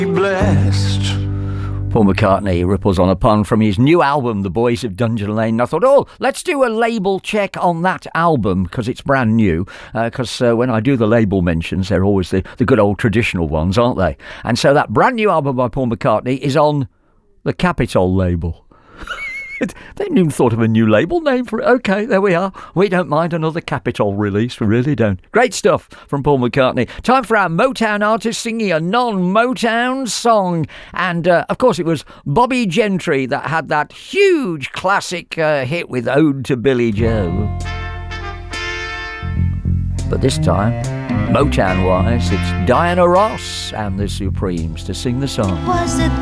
Blessed. Paul McCartney ripples on a pun from his new album, The Boys of Dungeon Lane. And I thought, let's do a label check on that album because it's brand new. Because when I do the label mentions, they're always the good old traditional ones, aren't they? And so that brand new album by Paul McCartney is on the Capitol label. They hadn't even thought of a new label name for it. Okay, there we are. We don't mind another Capitol release. We really don't. Great stuff from Paul McCartney. Time for our Motown artist singing a non-Motown song. And, of course, it was Bobby Gentry that had that huge classic hit with Ode to Billy Joe. But this time, Motown-wise, it's Diana Ross and the Supremes to sing the song. Was it